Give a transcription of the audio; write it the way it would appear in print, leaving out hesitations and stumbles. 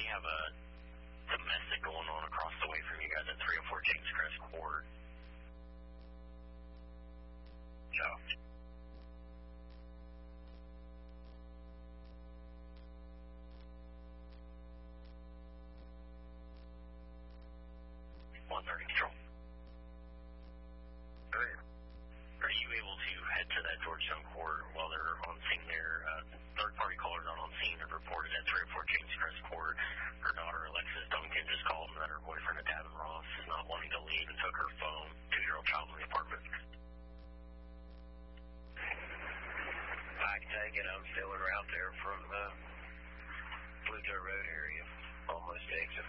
they have a domestic going on across the way from you guys at 304 James Crest Court. So. Control. Right. Are you able to head to that Georgetown court while they're on scene there? Third-party callers not on scene have reported at 304 James Crest Court. Her daughter, Alexis Duncan, just called them that her boyfriend, Davin Ross, is not wanting to leave and took her phone, 2-year-old child in the apartment. I can take it. I'm still en route there from Pluto Road area, almost exit